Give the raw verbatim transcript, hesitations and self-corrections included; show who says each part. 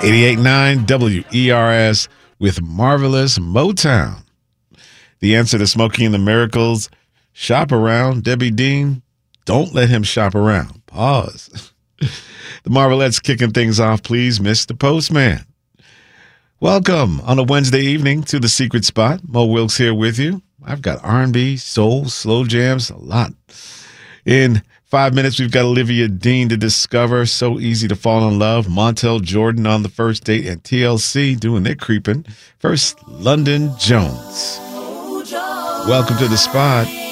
Speaker 1: eighty-eight point nine W E R S with Marvelous Motown. The answer to Smokey and the Miracles, shop around. Debbie Dean, don't let him shop around. Pause. The Marvelettes kicking things off, please, Mister Postman. Welcome on a Wednesday evening to The Secret Spot. Mo Wilkes here with you. I've got R and B, soul, slow jams, a lot. In five minutes, we've got Olivia Dean to discover. So Easy to Fall in Love. Montel Jordan on the first date, and T L C doing their creeping. First, London Jones. Welcome to the spot.